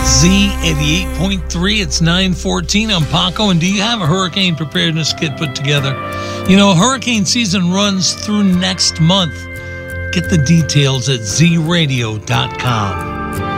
Z88.3, it's 9:14. I'm Paco, and do you have a hurricane preparedness kit put together? You know, hurricane season runs through next month. Get the details at zradio.com.